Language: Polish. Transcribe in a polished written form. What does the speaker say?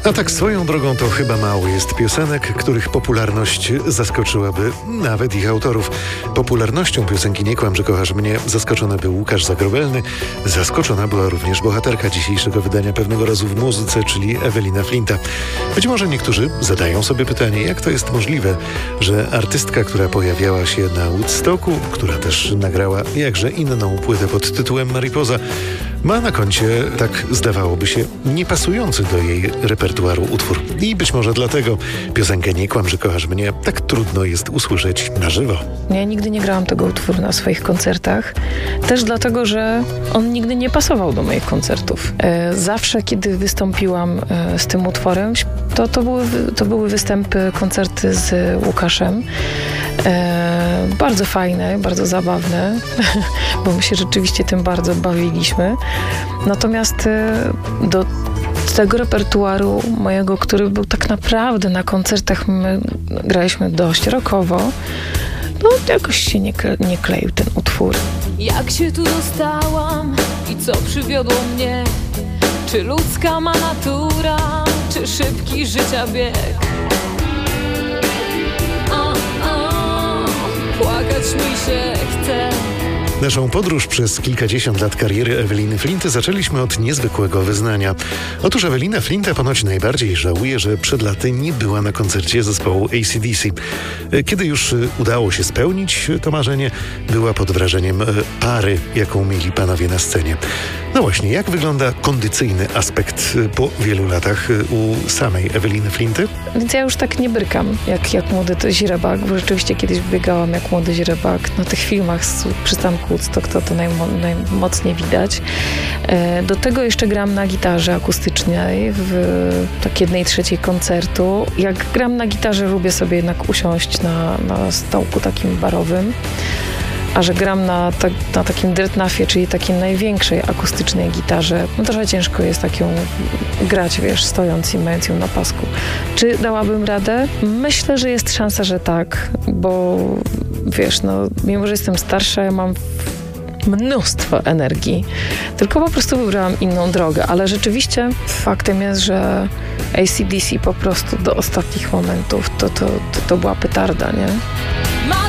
A tak swoją drogą to chyba mało jest piosenek, których popularność zaskoczyłaby nawet ich autorów. Popularnością piosenki Nie kłam, że kochasz mnie zaskoczony był Łukasz Zagrobelny. Zaskoczona była również bohaterka dzisiejszego wydania Pewnego razu w muzyce, czyli Ewelina Flinta. Być może niektórzy zadają sobie pytanie, jak to jest możliwe, że artystka, która pojawiała się na Woodstocku, która też nagrała jakże inną płytę pod tytułem Mariposa, ma na koncie, tak zdawałoby się, niepasujący do jej repertuaru utwór. I być może dlatego piosenkę Nie kłam, że kochasz mnie tak trudno jest usłyszeć na żywo. Ja nigdy nie grałam tego utworu na swoich koncertach. Też dlatego, że on nigdy nie pasował do moich koncertów. Zawsze, kiedy wystąpiłam z tym utworem, to były występy, koncerty z Łukaszem. Bardzo fajne, bardzo zabawne, bo my się rzeczywiście tym bardzo bawiliśmy. Natomiast do tego repertuaru mojego, który był tak naprawdę na koncertach, my graliśmy dość rockowo, no jakoś się nie kleił ten utwór. Jak się tu dostałam i co przywiodło mnie? Czy ludzka ma natura, czy szybki życia bieg? Płakać mi się chce. Naszą podróż przez kilkadziesiąt lat kariery Eweliny Flinty zaczęliśmy od niezwykłego wyznania. Otóż Ewelina Flinta ponoć najbardziej żałuje, że przed laty nie była na koncercie zespołu AC/DC. Kiedy już udało się spełnić to marzenie, była pod wrażeniem pary, jaką mieli panowie na scenie. No właśnie, jak wygląda kondycyjny aspekt po wielu latach u samej Eweliny Flinty? Więc ja już tak nie brykam, jak młody źrebak, bo rzeczywiście kiedyś biegałam jak młody źrebak. Na tych filmach z przystanku Woodstock to najmocniej widać. Do tego jeszcze gram na gitarze akustycznej w tak 1/3 koncertu. Jak gram na gitarze, lubię sobie jednak usiąść na stołku takim barowym. A że gram na takim dreadnuffie, czyli takiej największej akustycznej gitarze, no trochę ciężko jest tak ją grać, stojąc i mając ją na pasku. Czy dałabym radę? Myślę, że jest szansa, że tak, bo mimo że jestem starsza, ja mam mnóstwo energii, tylko po prostu wybrałam inną drogę, ale rzeczywiście faktem jest, że AC/DC po prostu do ostatnich momentów to była petarda, nie?